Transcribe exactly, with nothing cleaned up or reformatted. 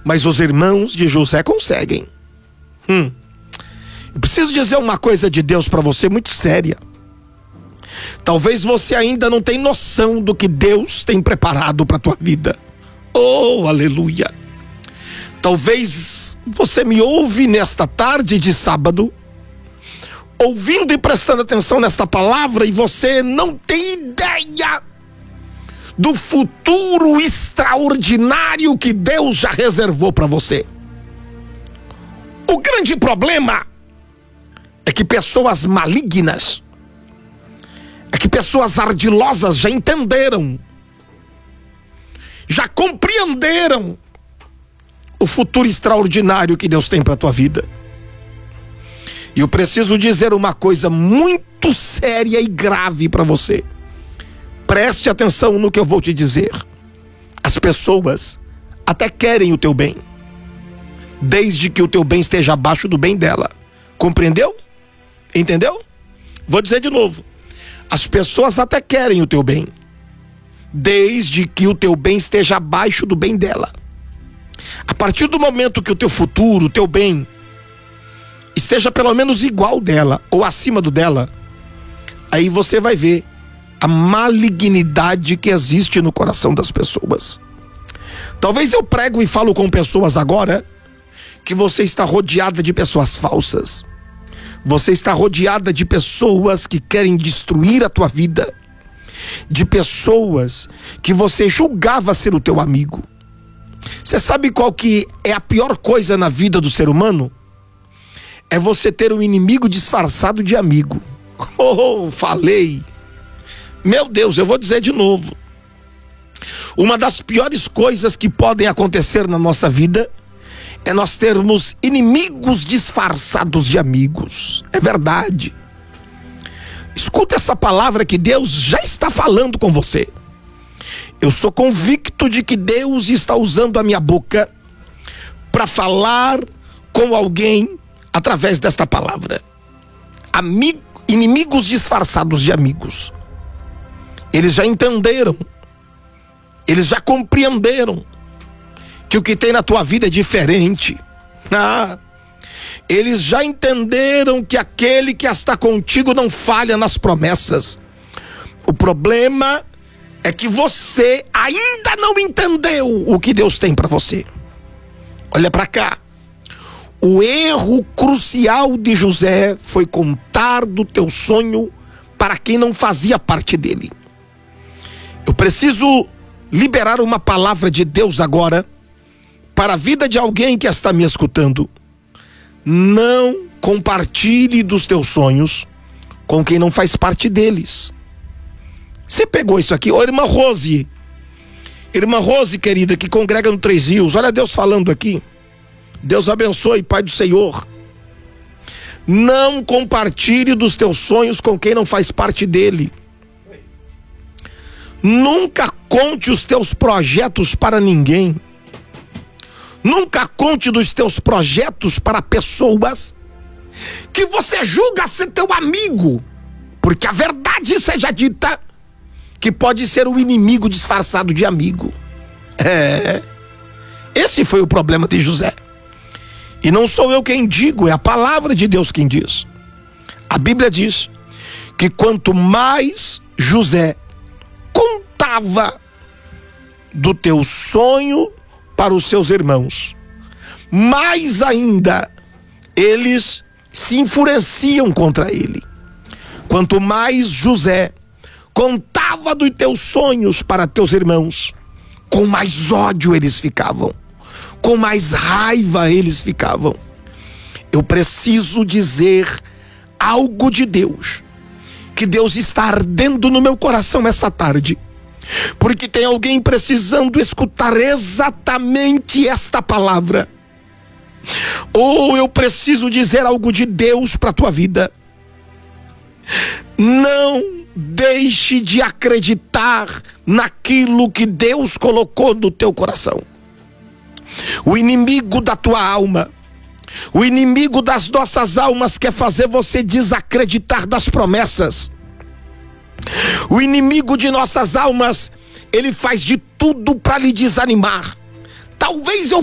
mas os irmãos de José conseguem. Hum. Eu preciso dizer uma coisa de Deus para você muito séria. Talvez você ainda não tenha noção do que Deus tem preparado para a tua vida. Oh, aleluia. Talvez você me ouve nesta tarde de sábado, ouvindo e prestando atenção nesta palavra, e você não tem ideia do futuro extraordinário que Deus já reservou para você. O grande problema é que pessoas malignas, é que pessoas ardilosas já entenderam, já compreenderam o futuro extraordinário que Deus tem para a tua vida. E eu preciso dizer uma coisa muito séria e grave para você. Preste atenção no que eu vou te dizer. As pessoas até querem o teu bem, desde que o teu bem esteja abaixo do bem dela. Compreendeu? Entendeu? Vou dizer de novo. As pessoas até querem o teu bem, desde que o teu bem esteja abaixo do bem dela. A partir do momento que o teu futuro, o teu bem, esteja pelo menos igual dela ou acima do dela, aí você vai ver a malignidade que existe no coração das pessoas. Talvez eu prego e falo com pessoas agora que você está rodeada de pessoas falsas. Você está rodeada de pessoas que querem destruir a tua vida, de pessoas que você julgava ser o teu amigo. Você sabe qual que é a pior coisa na vida do ser humano? É você ter um inimigo disfarçado de amigo. Oh, falei. Meu Deus, eu vou dizer de novo. Uma das piores coisas que podem acontecer na nossa vida é nós termos inimigos disfarçados de amigos. É verdade. Escuta essa palavra que Deus já está falando com você. Eu sou convicto de que Deus está usando a minha boca para falar com alguém através desta palavra. Amigo, inimigos disfarçados de amigos. Eles já entenderam, eles já compreenderam que o que tem na tua vida é diferente. Ah, eles já entenderam que aquele que está contigo não falha nas promessas. O problema é que você ainda não entendeu o que Deus tem para você. Olha para cá. O erro crucial de José foi contar do teu sonho para quem não fazia parte dele. Eu preciso liberar uma palavra de Deus agora para a vida de alguém que está me escutando. Não compartilhe dos teus sonhos com quem não faz parte deles. Você pegou isso aqui? Ô, irmã Rose, irmã Rose querida, que congrega no Três Rios, olha Deus falando aqui. Deus abençoe, Pai do Senhor. Não compartilhe dos teus sonhos com quem não faz parte dele. Nunca conte os teus projetos para ninguém. Nunca conte dos teus projetos para pessoas que você julga ser teu amigo, porque a verdade seja dita, que pode ser um inimigo disfarçado de amigo. É, esse foi o problema de José. E não sou eu quem digo, é a palavra de Deus quem diz. A Bíblia diz que quanto mais José contava do teu sonho para os seus irmãos, mais ainda eles se enfureciam contra ele. Quanto mais José contava dos teus sonhos para teus irmãos, com mais ódio eles ficavam, com mais raiva eles ficavam. Eu preciso dizer algo de Deus, que Deus está ardendo no meu coração essa tarde, porque tem alguém precisando escutar exatamente esta palavra. Ou eu preciso dizer algo de Deus para a tua vida. Não deixe de acreditar naquilo que Deus colocou no teu coração. O inimigo da tua alma, o inimigo das nossas almas quer fazer você desacreditar das promessas. O inimigo de nossas almas, ele faz de tudo para lhe desanimar. Talvez eu